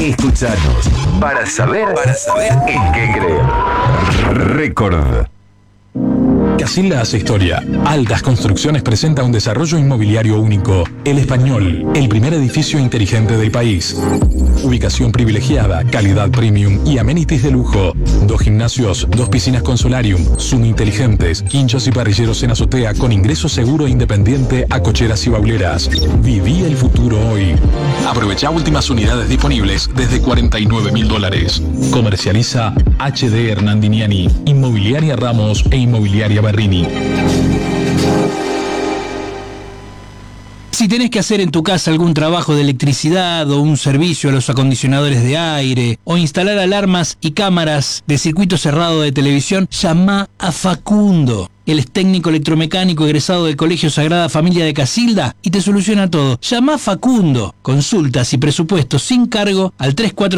Escuchanos para saber en qué creer. Récord. Casilda hace historia. Altas Construcciones presenta un desarrollo inmobiliario único. El Español, el primer edificio inteligente del país. Ubicación privilegiada, calidad premium y amenities de lujo. 2 gimnasios, 2 piscinas con solarium, Zoom inteligentes, quinchos y parrilleros en azotea con ingreso seguro e independiente a cocheras y bauleras. Viví el futuro hoy. Aprovecha últimas unidades disponibles desde $49.000. Comercializa HD Hernandiniani, Inmobiliaria Ramos e Inmobiliaria Barrini. Si tenés que hacer en tu casa algún trabajo de electricidad o un servicio a los acondicionadores de aire o instalar alarmas y cámaras de circuito cerrado de televisión, llama a Facundo. Él es técnico electromecánico egresado del Colegio Sagrada Familia de Casilda y te soluciona todo. Llama a Facundo. Consultas y presupuestos sin cargo al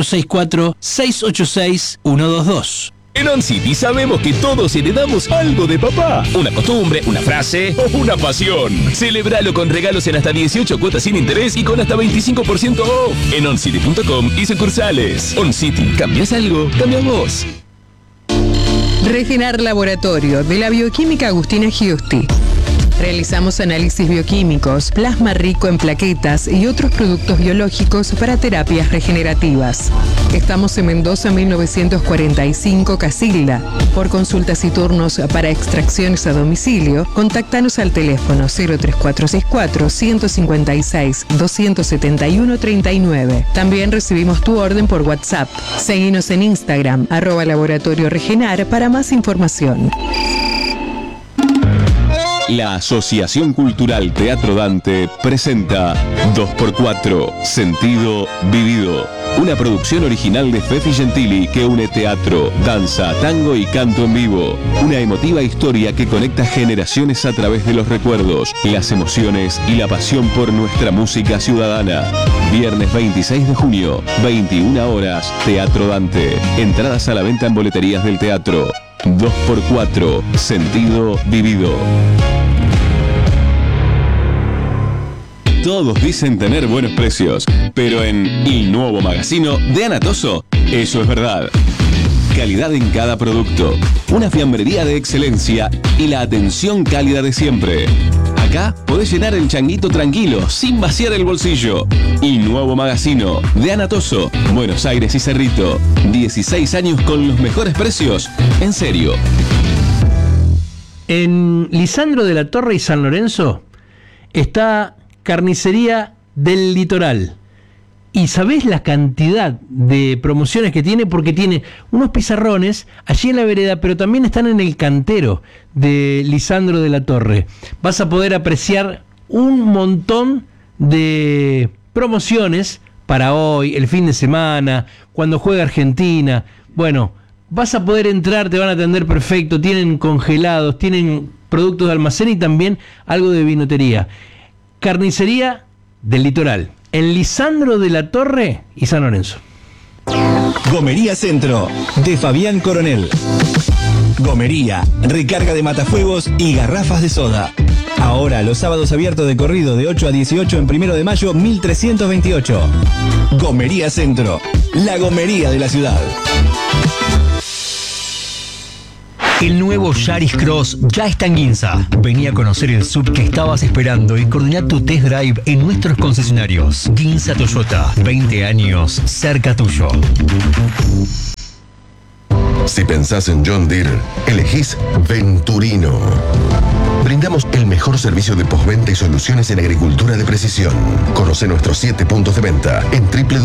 3464-686-122. En OnCity sabemos que todos heredamos algo de papá. Una costumbre, una frase o una pasión. Celebralo con regalos en hasta 18 cuotas sin interés y con hasta 25% off. En oncity.com y sucursales. OnCity, ¿cambias algo? Cambias vos. Regenar Laboratorio de la Bioquímica Agustina Giusti. Realizamos análisis bioquímicos, plasma rico en plaquetas y otros productos biológicos para terapias regenerativas. Estamos en Mendoza 1945 Casilda. Por consultas y turnos para extracciones a domicilio, contáctanos al teléfono 03464 156 271 39. También recibimos tu orden por WhatsApp. Seguinos en Instagram @Laboratorio Regenar para más información. La Asociación Cultural Teatro Dante presenta 2x4 Sentido Vivido, una producción original de Fefi Gentili que une teatro, danza, tango y canto en vivo. Una emotiva historia que conecta generaciones a través de los recuerdos, las emociones y la pasión por nuestra música ciudadana. Viernes 26 de junio, 21 horas, Teatro Dante. Entradas a la venta en boleterías del teatro. 2x4 Sentido Vivido. Todos dicen tener buenos precios, pero en El Nuevo Magazino de Anatoso, eso es verdad. Calidad en cada producto, una fiambrería de excelencia y la atención cálida de siempre. Acá podés llenar el changuito tranquilo, sin vaciar el bolsillo. El Nuevo Magazino de Anatoso, Buenos Aires y Cerrito. 16 años con los mejores precios, en serio. En Lisandro de la Torre y San Lorenzo está Carnicería del Litoral. ¿Y sabés la cantidad de promociones que tiene? Porque tiene unos pizarrones allí en la vereda, pero también están en el cantero de Lisandro de la Torre. Vas a poder apreciar un montón de promociones para hoy, el fin de semana, cuando juega Argentina. Bueno, vas a poder entrar, te van a atender perfecto, tienen congelados, tienen productos de almacén y también algo de vinotería. Carnicería del Litoral, en Lisandro de la Torre y San Lorenzo. Gomería Centro, de Fabián Coronel. Gomería, recarga de matafuegos y garrafas de soda. Ahora los sábados abiertos de corrido de 8 a 18 en 1 de mayo 1328. Gomería Centro, la gomería de la ciudad. El nuevo Yaris Cross ya está en Ginza. Vení a conocer el sub que estabas esperando y coordinar tu test drive en nuestros concesionarios. Ginza Toyota, 20 años cerca tuyo. Si pensás en John Deere, elegís Venturino. Brindamos el mejor servicio de postventa y soluciones en agricultura de precisión. Conoce nuestros 7 puntos de venta en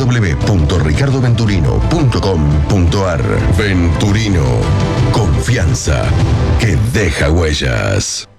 www.ricardoventurino.com.ar. Venturino, confianza que deja huellas.